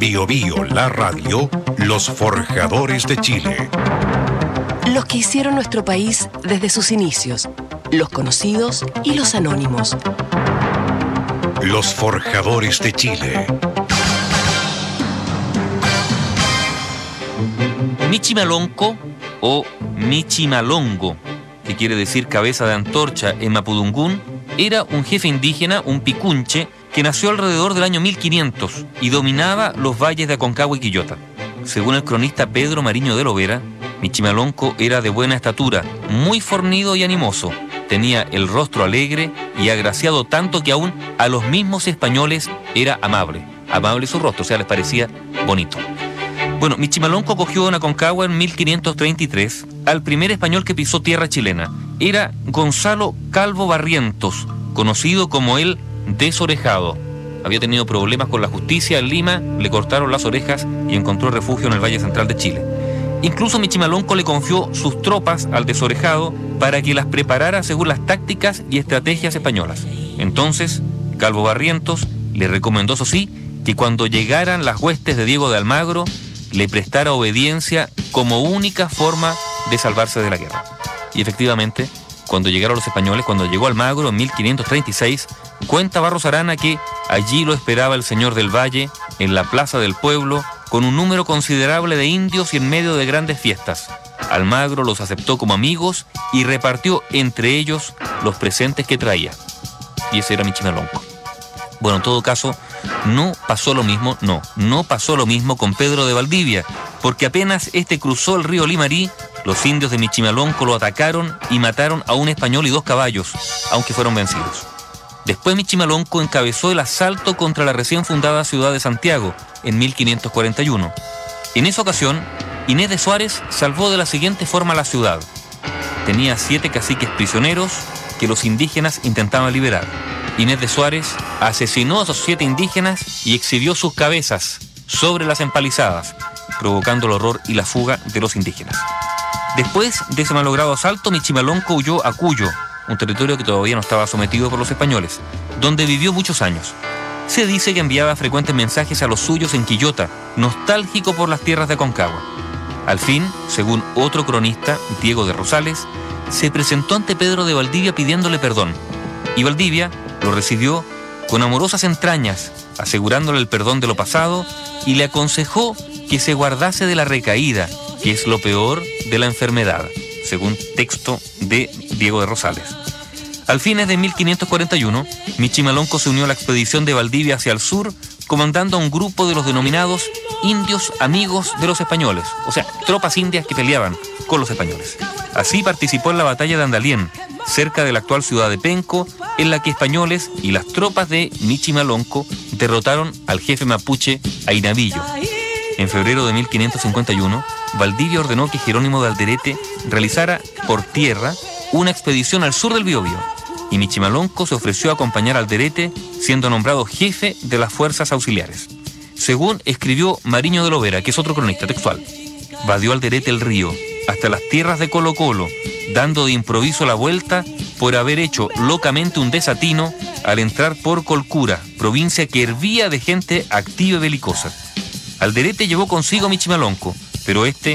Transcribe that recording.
Bio Bio, la radio, los forjadores de Chile. Los que hicieron nuestro país desde sus inicios, los conocidos y los anónimos. Los forjadores de Chile. Michimalonco o Michimalongo, que quiere decir cabeza de antorcha en mapudungún, era un jefe indígena, un picunche, que nació alrededor del año 1500 y dominaba los valles de Aconcagua y Quillota. Según el cronista Pedro Mariño de Lovera, Michimalonco era de buena estatura, muy fornido y animoso. Tenía el rostro alegre y agraciado tanto que aún a los mismos españoles era amable. Amable su rostro, o sea, les parecía bonito. Bueno, Michimalonco acogió en Aconcagua en 1533 al primer español que pisó tierra chilena. Era Gonzalo Calvo Barrientos, conocido como el Desorejado. Había tenido problemas con la justicia en Lima, le cortaron las orejas y encontró refugio en el Valle Central de Chile. Incluso Michimalonco le confió sus tropas al Desorejado para que las preparara según las tácticas y estrategias españolas. Entonces, Calvo Barrientos le recomendó, eso sí, que cuando llegaran las huestes de Diego de Almagro, le prestara obediencia como única forma de salvarse de la guerra. Y efectivamente, cuando llegaron los españoles, cuando llegó Almagro en 1536, cuenta Barros Arana que allí lo esperaba el señor del Valle, en la plaza del pueblo, con un número considerable de indios y en medio de grandes fiestas. Almagro los aceptó como amigos y repartió entre ellos los presentes que traía. Y ese era Michimalonco. Bueno, en todo caso, no pasó lo mismo con Pedro de Valdivia, porque apenas este cruzó el río Limarí, los indios de Michimalonco lo atacaron y mataron a un español y 2 caballos, aunque fueron vencidos. Después Michimalonco encabezó el asalto contra la recién fundada ciudad de Santiago en 1541. En esa ocasión, Inés de Suárez salvó de la siguiente forma la ciudad. Tenía 7 caciques prisioneros que los indígenas intentaban liberar. Inés de Suárez asesinó a esos 7 indígenas y exhibió sus cabezas sobre las empalizadas, provocando el horror y la fuga de los indígenas. Después de ese malogrado asalto, Michimalonco huyó a Cuyo, un territorio que todavía no estaba sometido por los españoles, donde vivió muchos años. Se dice que enviaba frecuentes mensajes a los suyos en Quillota, nostálgico por las tierras de Aconcagua. Al fin, según otro cronista, Diego de Rosales, se presentó ante Pedro de Valdivia pidiéndole perdón, y Valdivia lo recibió con amorosas entrañas, asegurándole el perdón de lo pasado, y le aconsejó que se guardase de la recaída, que es lo peor de la enfermedad, según texto de Diego de Rosales. Al fines de 1541, Michimalonco se unió a la expedición de Valdivia hacia el sur, comandando a un grupo de los denominados indios amigos de los españoles, o sea, tropas indias que peleaban con los españoles. Así participó en la batalla de Andalién, cerca de la actual ciudad de Penco, en la que españoles y las tropas de Michimalonco derrotaron al jefe mapuche Ainavillo. En febrero de 1551, Valdivia ordenó que Jerónimo de Alderete realizara por tierra una expedición al sur del Biobío, y Michimalonco se ofreció a acompañar a Alderete, siendo nombrado jefe de las fuerzas auxiliares. Según escribió Mariño de Lovera, que es otro cronista textual, vadió Alderete el río hasta las tierras de Colo Colo, dando de improviso la vuelta por haber hecho locamente un desatino al entrar por Colcura, provincia que hervía de gente activa y belicosa. Alderete llevó consigo a Michimalonco, pero este